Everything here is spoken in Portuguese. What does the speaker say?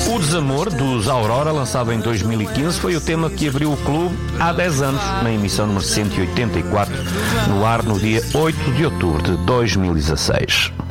O Desamor, dos Aurora, lançado em 2015, foi o tema que abriu o clube há 10 anos, na emissão número 184, no ar no dia 8 de outubro de 2016.